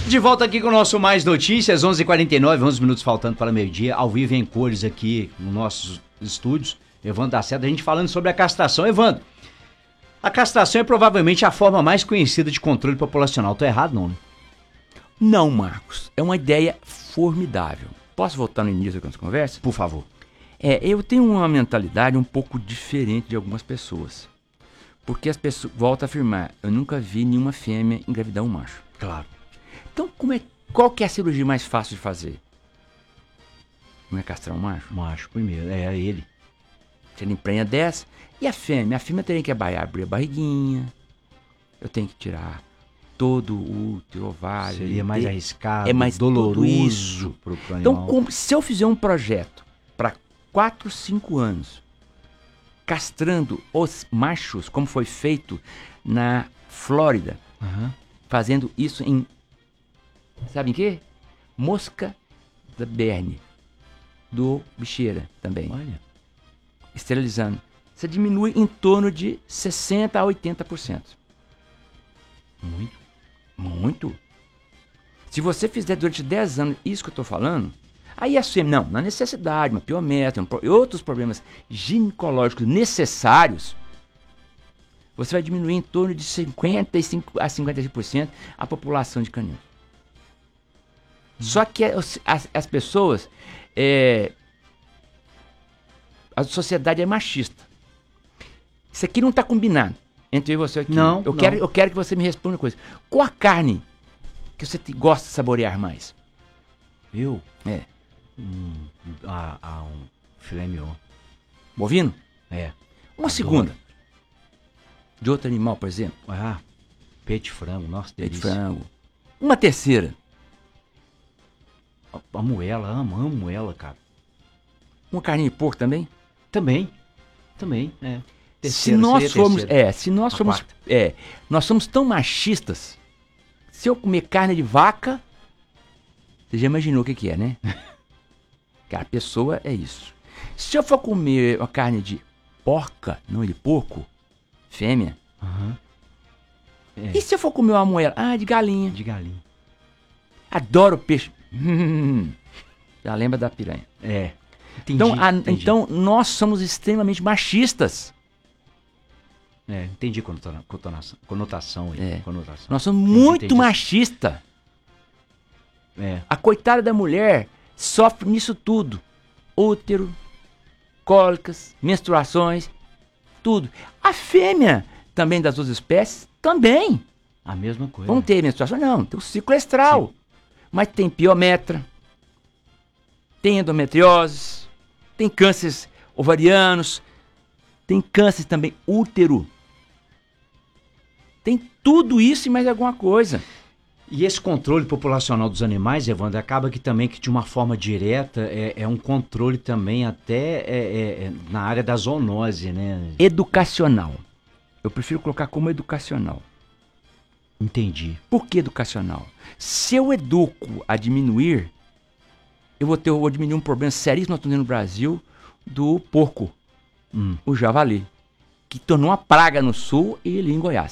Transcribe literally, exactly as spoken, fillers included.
De volta aqui com o nosso Mais Notícias, onze e quarenta e nove, onze minutos faltando para meio-dia, ao vivo em cores aqui nos nossos estúdios. Evandro da Seta, a gente falando sobre a castração. Evandro, a castração é provavelmente a forma mais conhecida de controle populacional. Tô errado, não, né? Não, Marcos. É uma ideia formidável. Posso voltar no início da nossa conversa? Por favor. É, eu tenho uma mentalidade um pouco diferente de algumas pessoas. Porque as pessoas, volto a afirmar, eu nunca vi nenhuma fêmea engravidar um macho. Claro. Então, como é, qual que é a cirurgia mais fácil de fazer? Não é castrar um macho? Macho primeiro, é ele. Você emprenha dez. E a fêmea? A fêmea tem que abrir a barriguinha. Eu tenho que tirar todo o útero, ovário. Seria mais ter, arriscado, é mais doloroso pro animal. Então, como, se eu fizer um projeto para quatro, cinco anos, castrando os machos, como foi feito na Flórida, Uhum. fazendo isso em, sabe em quê? Mosca da Berne, do bicheira também. Olha. Esterilizando. Você diminui em torno de sessenta a oitenta por cento. Muito. Muito. Se você fizer durante dez anos isso que eu estou falando, aí a fêmea, não, na necessidade, uma piometra um, e outros problemas ginecológicos necessários, você vai diminuir em torno de cinquenta e cinco a cinquenta e cinco por cento a população de caninos. Hum. Só que as, as, as pessoas, é, a sociedade é machista. Isso aqui não está combinado entre eu e você aqui. Não, eu não. Quero, eu quero que você me responda uma coisa. Qual a carne que você te, gosta de saborear mais? Eu? É. Hum, a, a um filé mignon. Bovino? É. Uma Adoro. segunda. De outro animal, por exemplo. Ah, peito de frango, nossa, Peito de delícia. frango. Uma terceira. A, a moela, amo, amo moela, cara. Uma carninha de porco também? Também, também, é. Se Terceira, nós seria formos, terceira. é, se nós A formos, quarta. é, nós somos tão machistas. Se eu comer carne de vaca, você já imaginou o que que é, né? Que a pessoa é isso. Se eu for comer uma carne de porca, não de porco, fêmea. Aham. É, E se eu for comer uma moela? Ah, de galinha. de galinha. Adoro peixe. Hum, já lembra da piranha. É. Entendi, Então, a- entendi. então, nós somos extremamente machistas. É, entendi conota- conotação, conotação aí. É. Conotação. Nós somos Entendi, muito entendi. machistas. É. A coitada da mulher sofre nisso tudo. Útero, cólicas, menstruações, tudo. A fêmea, também das duas espécies, também. A mesma coisa. Vão ter menstruação? Não, tem o ciclo estral. Sim. Mas tem piometra, tem endometriose, tem cânceres ovarianos, tem câncer também útero. Tem tudo isso e mais alguma coisa. E esse controle populacional dos animais, Evandro, acaba que também que de uma forma direta é, é um controle também até é, é, é, na área da zoonose, né? Educacional. Eu prefiro colocar como educacional. Entendi. Por que educacional? Se eu educo a diminuir, eu vou, ter, eu vou diminuir um problema seríssimo que nós estamos tendo no Brasil do porco, Hum. o javali, que tornou uma praga no sul e ali em Goiás.